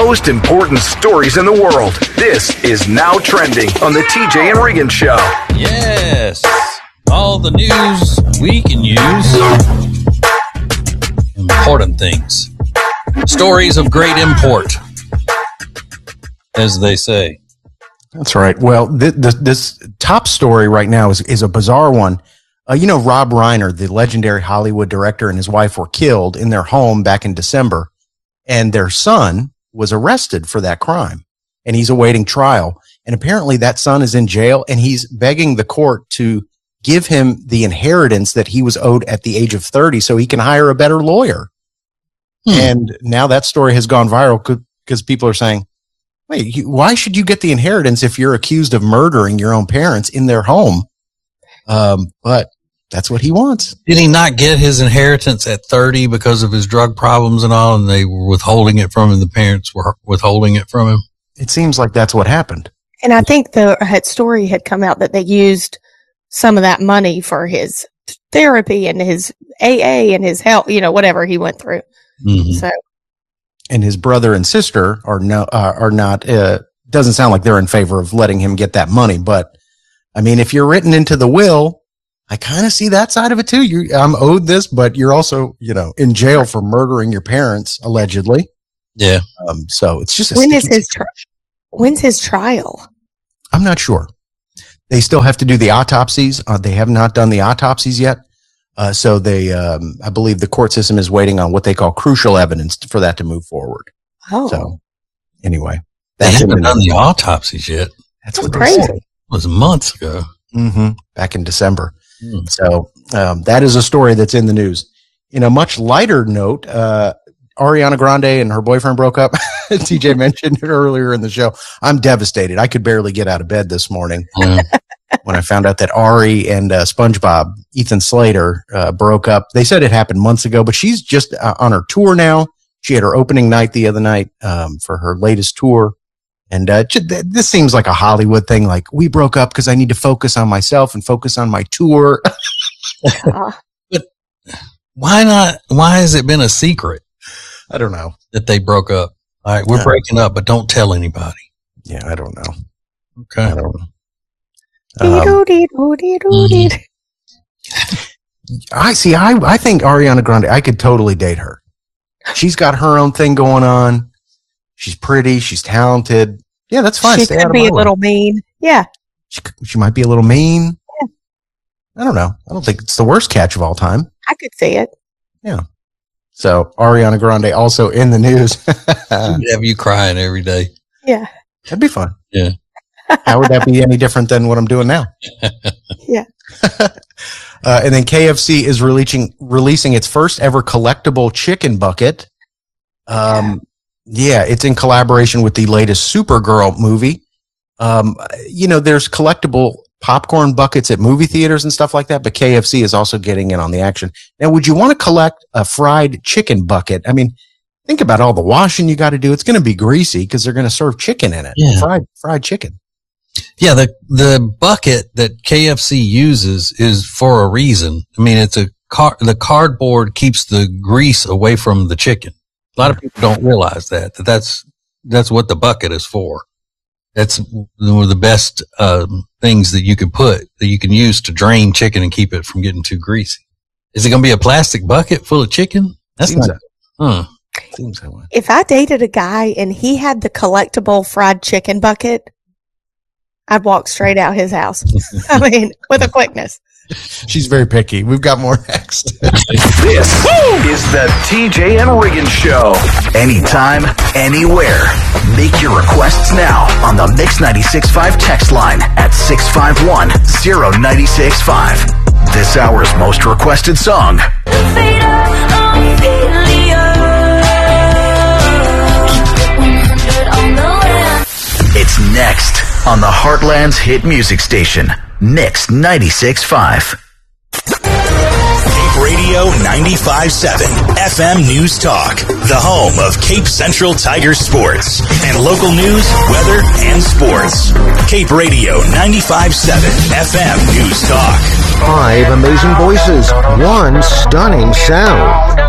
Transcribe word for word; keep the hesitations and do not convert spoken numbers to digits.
most important stories in the world. This is Now Trending on the T J and Regan Show. Yes. All the news we can use. Important things. Stories of great import, as they say. That's right. Well, th- th- this top story right now is, is a bizarre one. Uh, you know, Rob Reiner, the legendary Hollywood director, and his wife were killed in their home back in December, and their son was arrested for that crime, and he's awaiting trial. And apparently that son is in jail, and he's begging the court to give him the inheritance that he was owed at the age of thirty so he can hire a better lawyer. Hmm. And now that story has gone viral because people are saying, wait, you, why should you get the inheritance if you're accused of murdering your own parents in their home? Um, but that's what he wants. Did he not get his inheritance at thirty because of his drug problems and all, and they were withholding it from him? The parents were withholding it from him? It seems like that's what happened. And I think the story had come out that they used some of that money for his therapy and his A A and his health, you know, whatever he went through. Mm-hmm. So, and his brother and sister are no, uh, are not, uh, doesn't sound like they're in favor of letting him get that money. But I mean, if you're written into the will, I kind of see that side of it too. You, I'm owed this, but you're also, you know, in jail for murdering your parents, allegedly. Yeah. Um, so it's just, a when is his, tri- when's his trial? I'm not sure. They still have to do the autopsies. Uh, they have not done the autopsies yet. Uh, so they, um, I believe the court system is waiting on what they call crucial evidence for that to move forward. Oh. So anyway. They haven't done the autopsies yet. That's, That's what crazy. they said. It was months ago. Mm-hmm. Back in December. Mm. So, um, that is a story that's in the news. In a much lighter note, uh, Ariana Grande and her boyfriend broke up. T J mentioned it earlier in the show. I'm devastated. I could barely get out of bed this morning mm. when I found out that Ari and uh, SpongeBob, Ethan Slater, uh, broke up. They said it happened months ago, but she's just uh, on her tour now. She had her opening night the other night um, for her latest tour. And uh, this seems like a Hollywood thing. Like, we broke up because I need to focus on myself and focus on my tour. But why not? Why has it been a secret? I don't know. That they broke up. All right, we're yeah. breaking up, but don't tell anybody. Yeah, I don't know. Okay. I don't know. Um, mm-hmm. I see. I, I think Ariana Grande, I could totally date her. She's got her own thing going on. She's pretty. She's talented. Yeah, that's fine. She Stay could out of be my a way. little mean. Yeah. She, she might be a little mean. Yeah. I don't know. I don't think it's the worst catch of all time. I could see it. Yeah. So Ariana Grande also in the news. Have you crying every day? Yeah. That'd be fun. Yeah. How would that be any different than what I'm doing now? Yeah. uh, and then K F C is releasing releasing its first ever collectible chicken bucket. Um, yeah, it's in collaboration with the latest Supergirl movie. Um, you know, there's collectible popcorn buckets at movie theaters and stuff like that, but K F C is also getting in on the action. Now, would you want to collect a fried chicken bucket? I mean, think about all the washing you got to do. It's going to be greasy because they're going to serve chicken in it. Yeah. Fried, fried chicken. Yeah. The, the bucket that K F C uses is for a reason. I mean, it's a car, the cardboard keeps the grease away from the chicken. A lot of people don't realize that, that that's, that's what the bucket is for. That's one of the best um, things that you can put, that you can use to drain chicken and keep it from getting too greasy. Is it going to be a plastic bucket full of chicken? That's Seems not, huh. Seems that way. If I dated a guy and he had the collectible fried chicken bucket, I'd walk straight out his house. I mean, with a quickness. She's very picky. We've got more next. This is the T J and Regan Show. Anytime, anywhere. Make your requests now on the Mix ninety-six point five text line at six five one, zero nine six five. This hour's most requested song. It's next on the Heartland's hit music station, Mix ninety-six point five. Cape Radio ninety-five point seven, F M News Talk, the home of Cape Central Tiger sports and local news, weather, and sports. Cape Radio ninety-five point seven, F M News Talk. Five amazing voices, one stunning sound.